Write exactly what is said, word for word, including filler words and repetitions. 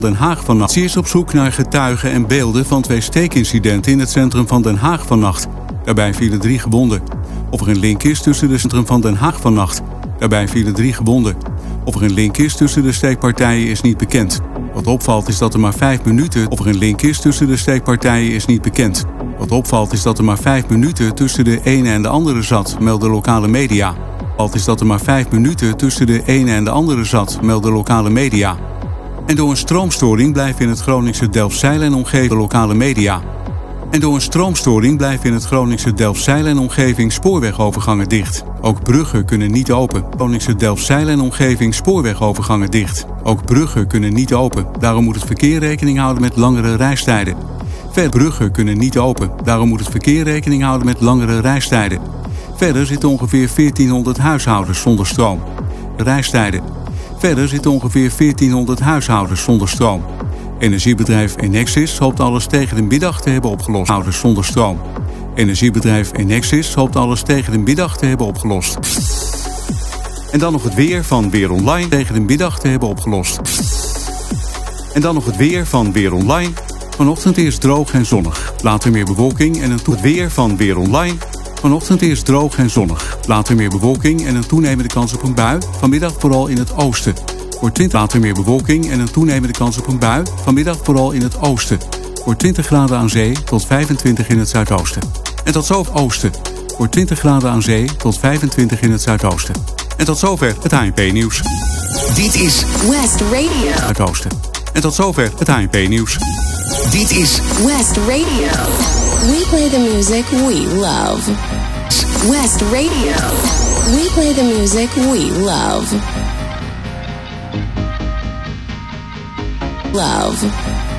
Den Haag vannacht. Ze is op zoek naar getuigen en beelden van twee steekincidenten in het centrum van Den Haag vannacht. Daarbij vielen drie gewonden. Of er een link is tussen de centrum van Den Haag vannacht. Daarbij vielen drie gewonden. Of er een link is tussen de steekpartijen is niet bekend. Wat opvalt is dat er maar vijf minuten... Of er een link is tussen de steekpartijen is niet bekend. Wat opvalt is dat er maar vijf minuten tussen de ene en de andere zat, melden lokale media. Wat is dat er maar vijf minuten tussen de ene en de andere zat, melden lokale media. En door een stroomstoring blijven in het Groningse Delfzijl en omgeving lokale media. En door een stroomstoring blijven in het Groningse Delfzijl en omgeving spoorwegovergangen dicht. Ook bruggen kunnen niet open. Groningse Delfzijl en omgeving spoorwegovergangen dicht. Ook bruggen kunnen niet open. Daarom moet het verkeer rekening houden met langere reistijden. Verder bruggen kunnen niet open. Daarom moet het verkeer rekening houden met langere reistijden. Verder zitten ongeveer veertienhonderd huishoudens zonder stroom. Reistijden. Verder zitten ongeveer veertienhonderd huishoudens zonder stroom. Energiebedrijf Enexis hoopt alles tegen de middag te hebben opgelost. Houders zonder stroom. Energiebedrijf Enexis hoopt alles tegen de middag te hebben opgelost. En dan nog het weer van Weer Online tegen de middag te hebben opgelost. En dan nog het weer van Weer Online. Vanochtend eerst droog en zonnig. Later meer bewolking en een toe... Het weer van Weer Online. Vanochtend eerst droog en zonnig. Later meer bewolking en een toenemende kans op een bui. Vanmiddag vooral in het oosten. Voor twintig later meer bewolking en een toenemende kans op een bui. Vanmiddag vooral in het oosten. Voor twintig graden aan zee tot vijfentwintig in het zuidoosten. En tot zover oosten. Voor twintig graden aan zee tot vijfentwintig in het zuidoosten. En tot zover het H N P-nieuws. Dit is West Radio. Zuidoosten. En tot zover het H N P-nieuws. Dit is West Radio. We play the music we love. West Radio. We play the music we love. Love.